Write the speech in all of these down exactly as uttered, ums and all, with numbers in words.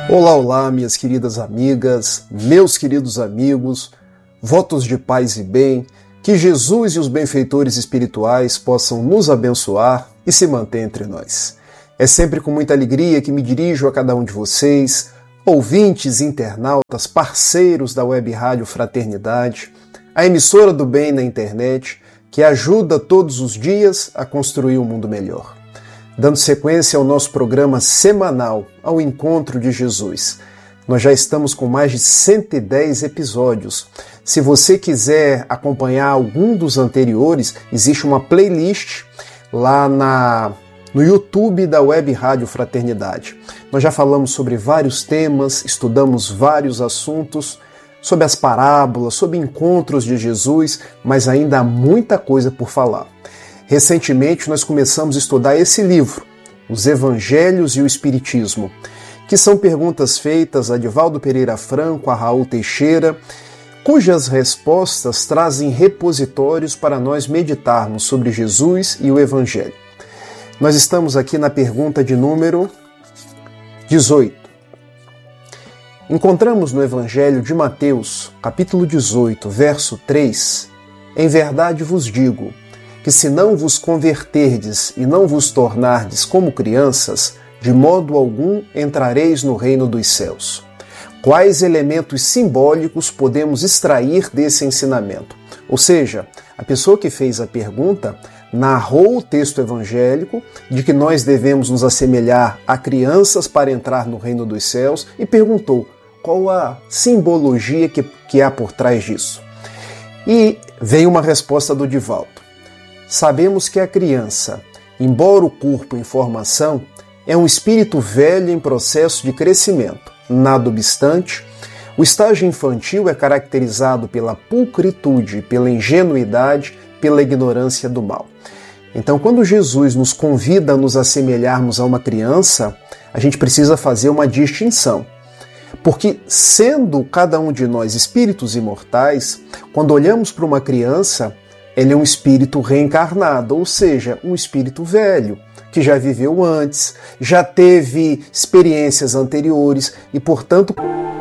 Olá, olá, minhas queridas amigas, meus queridos amigos, votos de paz e bem, que Jesus e os benfeitores espirituais possam nos abençoar e se manter entre nós. É sempre com muita alegria que me dirijo a cada um de vocês, ouvintes, internautas, parceiros da Web Rádio Fraternidade, a emissora do bem na internet, que ajuda todos os dias a construir um mundo melhor. Dando sequência ao nosso programa semanal, ao Encontro de Jesus. Nós já estamos com mais de cento e dez episódios. Se você quiser acompanhar algum dos anteriores, existe uma playlist lá na, no YouTube da Web Rádio Fraternidade. Nós já falamos sobre vários temas, estudamos vários assuntos, sobre as parábolas, sobre encontros de Jesus, mas ainda há muita coisa por falar. Recentemente nós começamos a estudar esse livro, Os Evangelhos e o Espiritismo, que são perguntas feitas a Divaldo Pereira Franco, a Raul Teixeira, cujas respostas trazem repositórios para nós meditarmos sobre Jesus e o Evangelho. Nós estamos aqui na pergunta de número dezoito. Encontramos no Evangelho de Mateus, capítulo dezoito, verso três, em verdade vos digo, que se não vos converterdes e não vos tornardes como crianças, de modo algum entrareis no reino dos céus. Quais elementos simbólicos podemos extrair desse ensinamento? Ou seja, a pessoa que fez a pergunta narrou o texto evangélico de que nós devemos nos assemelhar a crianças para entrar no reino dos céus e perguntou qual a simbologia que, que há por trás disso. E veio uma resposta do Divaldo. Sabemos que a criança, embora o corpo em formação, é um espírito velho em processo de crescimento. Nada obstante, o estágio infantil é caracterizado pela pulcritude, pela ingenuidade, pela ignorância do mal. Então, quando Jesus nos convida a nos assemelharmos a uma criança, a gente precisa fazer uma distinção. Porque, sendo cada um de nós espíritos imortais, quando olhamos para uma criança, ele é um espírito reencarnado, ou seja, um espírito velho, que já viveu antes, já teve experiências anteriores e, portanto,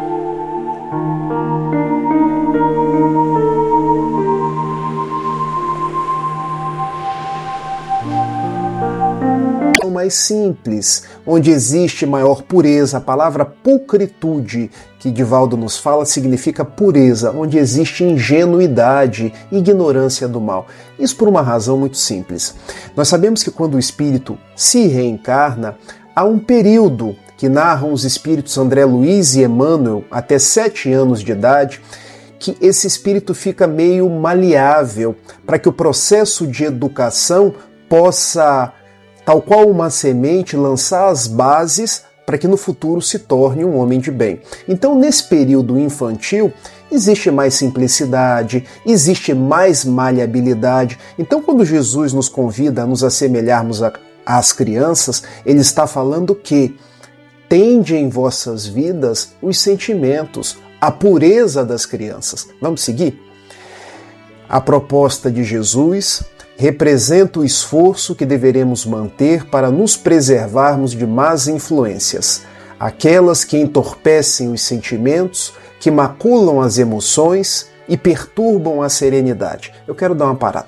mais simples, onde existe maior pureza. A palavra pulcritude que Divaldo nos fala significa pureza, onde existe ingenuidade, ignorância do mal. Isso por uma razão muito simples. Nós sabemos que quando o espírito se reencarna, há um período que narram os espíritos André Luiz e Emmanuel, até sete anos de idade, que esse espírito fica meio maleável para que o processo de educação possa, tal qual uma semente, lançar as bases para que no futuro se torne um homem de bem. Então, nesse período infantil, existe mais simplicidade, existe mais maleabilidade. Então, quando Jesus nos convida a nos assemelharmos às crianças, ele está falando que tende em vossas vidas os sentimentos, a pureza das crianças. Vamos seguir? A proposta de Jesus representa o esforço que deveremos manter para nos preservarmos de más influências, aquelas que entorpecem os sentimentos, que maculam as emoções e perturbam a serenidade. Eu quero dar uma parada.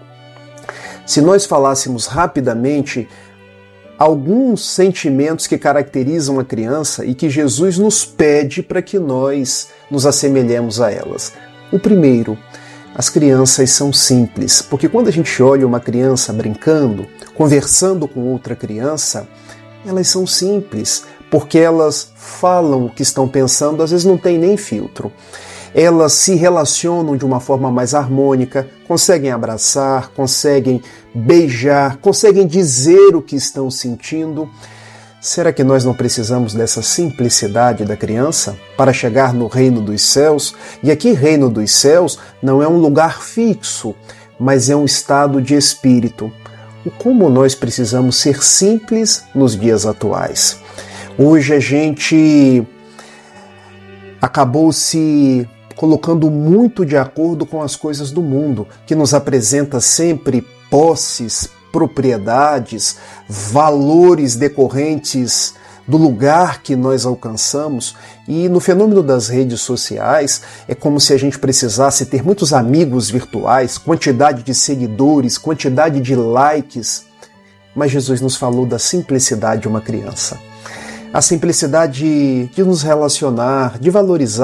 Se nós falássemos rapidamente alguns sentimentos que caracterizam a criança e que Jesus nos pede para que nós nos assemelhemos a elas. O primeiro, as crianças são simples, porque quando a gente olha uma criança brincando, conversando com outra criança, elas são simples, porque elas falam o que estão pensando, às vezes não tem nem filtro. Elas se relacionam de uma forma mais harmônica, conseguem abraçar, conseguem beijar, conseguem dizer o que estão sentindo. Será que nós não precisamos dessa simplicidade da criança para chegar no reino dos céus? E aqui, reino dos céus não é um lugar fixo, mas é um estado de espírito. Como nós precisamos ser simples nos dias atuais. Hoje a gente acabou se colocando muito de acordo com as coisas do mundo, que nos apresenta sempre posses, propriedades, valores decorrentes do lugar que nós alcançamos. E no fenômeno das redes sociais, é como se a gente precisasse ter muitos amigos virtuais, quantidade de seguidores, quantidade de likes. Mas Jesus nos falou da simplicidade de uma criança. A simplicidade de nos relacionar, de valorizar